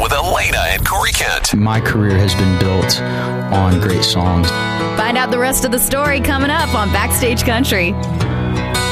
with Elena and Corey Kent. My career has been built on great songs. Find out the rest of the story coming up on Backstage Country.